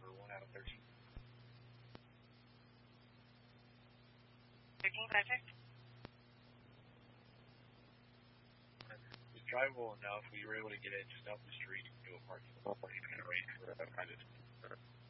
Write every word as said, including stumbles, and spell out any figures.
for one out of thirteen. thirteen project? It's drivable enough. We were able to get it just up the street into a parking lot and kind of right for a private